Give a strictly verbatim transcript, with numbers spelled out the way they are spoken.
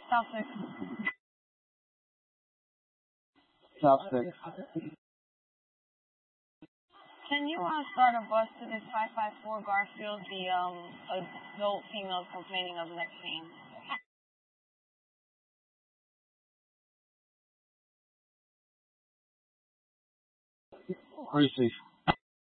Top six. Top six. Can you uh, start a bus to this five five four Garfield, the um adult female complaining of neck pain? Reese.